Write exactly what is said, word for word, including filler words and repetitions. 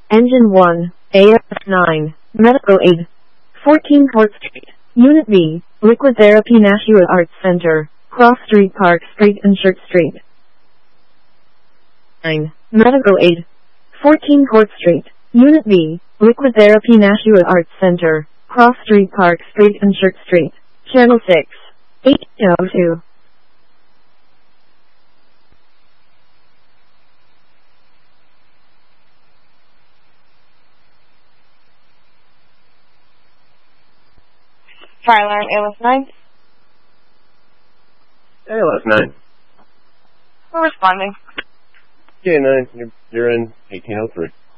Engine one, A F nine, Medical Aid. fourteen Court Street, Unit B, Liquid Therapy Nashua Arts Center, Cross Street, Park Street and Shirt Street. nine. Medical Aid. fourteen Court Street, Unit B, Liquid Therapy Nashua Arts Center, Cross Street, Park Street and Shirt Street. Channel six. eight oh two. Fire alarm, A L S nine. A L S nine. We're responding. K nine, you're, you're in eighteen oh three.